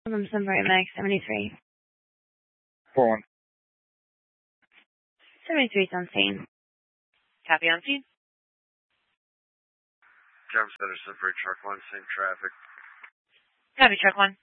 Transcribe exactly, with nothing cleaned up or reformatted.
From Sunbury Max seventy-three. four one. seventy-three is on scene. Copy on scene. Jefferson Center, Sunbury truck one, same traffic. Copy truck one.